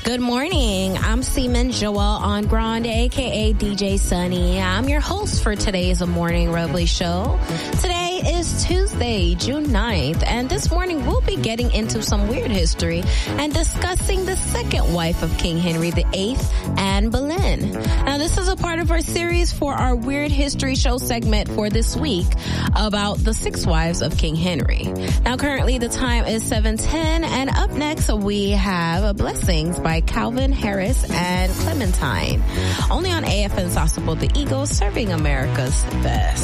Good morning. I'm Seaman Joel on Grande, aka DJ Sunny. I'm your host for today's Morning Rubbly Show. Today is Tuesday, June 9th, and this morning we'll be getting into some weird history and discussing the second wife of King Henry VIII, Anne Boleyn. Now, this is a part of our series for our Weird History Show segment for this week about the 6 wives of King Henry. Now, currently the time is 7:10, and up next we have Blessings by Calvin Harris and Clementine. Only on AFN Sauceable, the Eagles, serving America's best.